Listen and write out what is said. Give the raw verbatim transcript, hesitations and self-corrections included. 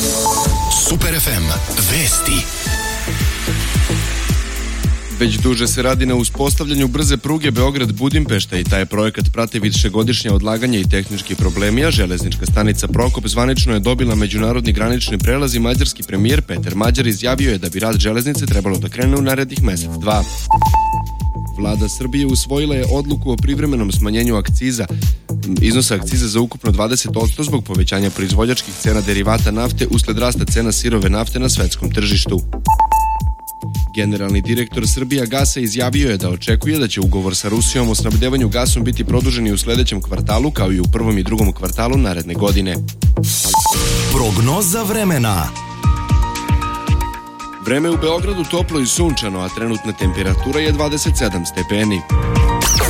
Super ef em vesti. Već duže se radi na uspostavljanju brze pruge Beograd-Budimpešta i taj projekat prate višegodišnje odlaganje i tehnički problemi, a železnička stanica Prokop zvanično je dobila međunarodni granični prelaz i mađarski premijer Peter Mađar izjavio je da bi rad železnice trebalo da krene u narednih mesec dva. Vlada Srbije usvojila je odluku o privremenom smanjenju akciza, iznosa akciza za ukupno dvadeset posto zbog povećanja proizvođačkih cena derivata nafte usled rasta cena sirove nafte na svetskom tržištu. Generalni direktor Srbijagasa izjavio je da očekuje da će ugovor sa Rusijom o snabdevanju gasom biti produženi u sledećem kvartalu kao i u prvom i drugom kvartalu naredne godine. Prognoza vremena. Vreme u Beogradu toplo i sunčano, a trenutna temperatura je dvadeset sedam stepeni.